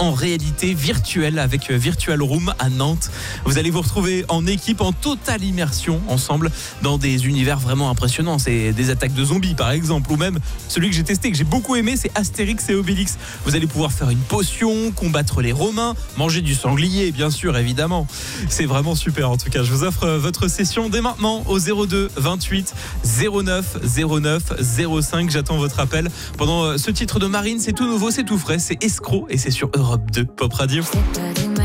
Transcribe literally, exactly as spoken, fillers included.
en réalité virtuelle avec Virtual Room à Nantes. Vous allez vous retrouver en équipe, en totale immersion ensemble dans des univers vraiment impressionnants. C'est des attaques de zombies par exemple, ou même celui que j'ai testé, que j'ai beaucoup aimé, c'est Astérix et Obélix. Vous allez pouvoir faire une potion, combattre les Romains, manger du sanglier bien sûr évidemment. C'est vraiment super en tout cas. Je vous offre votre session dès maintenant au zéro deux vingt-huit zéro neuf zéro neuf zéro cinq. J'attends votre appel. Pendant ce titre de Marine, c'est tout nouveau, c'est tout frais, c'est Escroc et c'est sur Europe deux Pop Radio.